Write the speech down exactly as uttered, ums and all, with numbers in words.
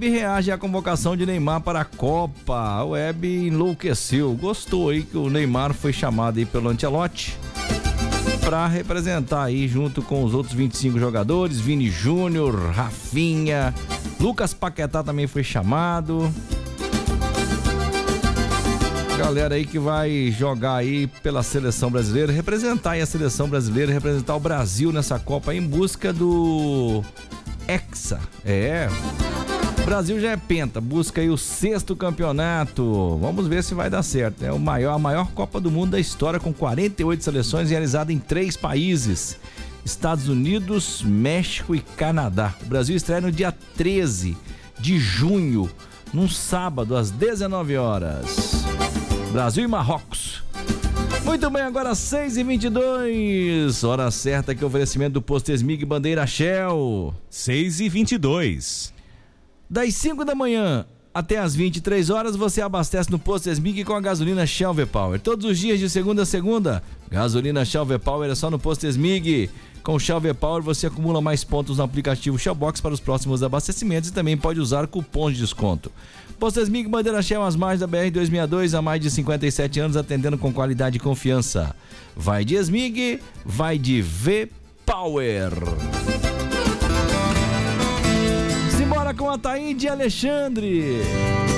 Web reage à convocação de Neymar para a Copa. A Web enlouqueceu. Gostou aí que o Neymar foi chamado aí pelo Ancelotti para representar aí junto com os outros vinte e cinco jogadores, Vini Júnior, Rafinha, Lucas Paquetá também foi chamado. Galera aí que vai jogar aí pela seleção brasileira, representar aí a seleção brasileira, representar o Brasil nessa Copa em busca do Hexa. É, o Brasil já é penta, busca aí o sexto campeonato. Vamos ver se vai dar certo. É o maior, a maior Copa do Mundo da história, com quarenta e oito seleções, realizada em três países: Estados Unidos, México e Canadá. O Brasil estreia no dia treze de junho, num sábado, às dezenove horas. Brasil e Marrocos. Muito bem, agora seis e vinte e dois. Hora certa, que é o oferecimento do Posto Esmig Bandeira Shell. seis e vinte e dois. Das cinco da manhã até as vinte e três horas, você abastece no Posto Esmig com a gasolina Shell V-Power. Todos os dias, de segunda a segunda, gasolina Shell V-Power é só no Posto Esmig. Com o Shell V-Power você acumula mais pontos no aplicativo Shellbox para os próximos abastecimentos e também pode usar cupons de desconto. Posto Esmig Bandeira Shell, às margens da B R duzentos e sessenta e dois, há mais de cinquenta e sete anos, atendendo com qualidade e confiança. Vai de Esmig, vai de V-Power. Simbora com a Taíde Alexandre.